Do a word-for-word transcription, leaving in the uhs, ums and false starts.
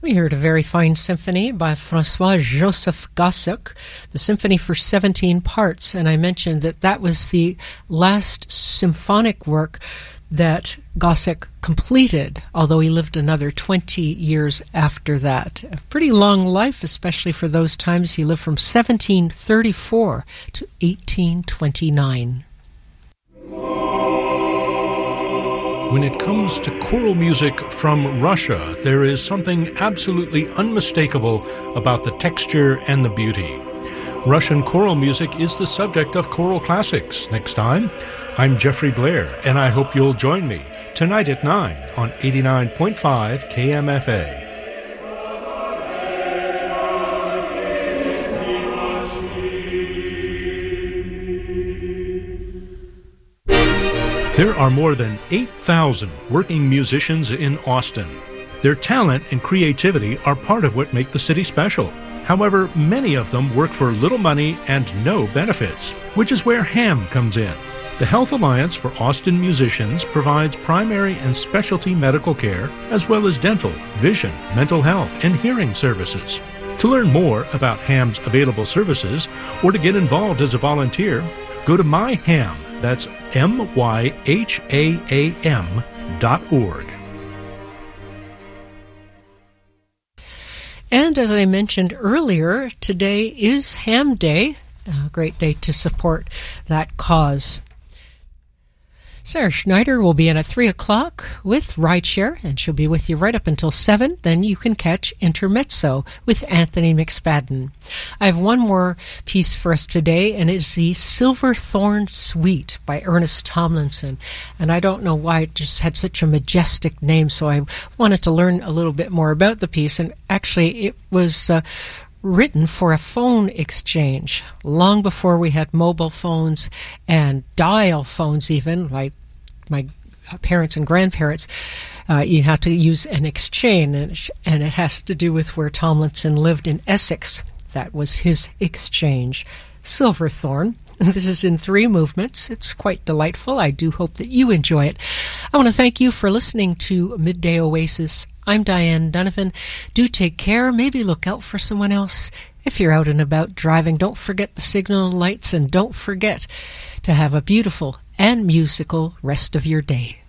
We heard a very fine symphony by Francois-Joseph Gossec, the symphony for seventeen parts, and I mentioned that that was the last symphonic work that Gossec completed, although he lived another twenty years after that. A pretty long life, especially for those times. He lived from seventeen thirty-four to eighteen twenty-nine. When it comes to choral music from Russia, there is something absolutely unmistakable about the texture and the beauty. Russian choral music is the subject of Choral Classics. Next time, I'm Jeffrey Blair, and I hope you'll join me tonight at nine on eighty-nine point five K M F A. There are more than eight thousand working musicians in Austin. Their talent and creativity are part of what make the city special. However, many of them work for little money and no benefits, which is where HAM comes in. The Health Alliance for Austin Musicians provides primary and specialty medical care, as well as dental, vision, mental health, and hearing services. To learn more about HAM's available services, or to get involved as a volunteer, go to myham, that's M Y H A A M dot org. And as I mentioned earlier, today is Ham Day, a great day to support that cause. Sarah Schneider will be in at three o'clock with Rideshare, and she'll be with you right up until seven. Then you can catch Intermezzo with Anthony McSpadden. I have one more piece for us today, and it's the Silverthorn Suite by Ernest Tomlinson. And I don't know why it just had such a majestic name, so I wanted to learn a little bit more about the piece. And actually, it was Uh, written for a phone exchange long before we had mobile phones and dial phones even, like my parents and grandparents. Uh, you had to use an exchange, and, and it has to do with where Tomlinson lived in Essex. That was his exchange. Silverthorn. This is in three movements. It's quite delightful. I do hope that you enjoy it. I want to thank you for listening to Midday Oasis. I'm Diane Donovan. Do take care. Maybe look out for someone else. If you're out and about driving, don't forget the signal lights, and don't forget to have a beautiful and musical rest of your day.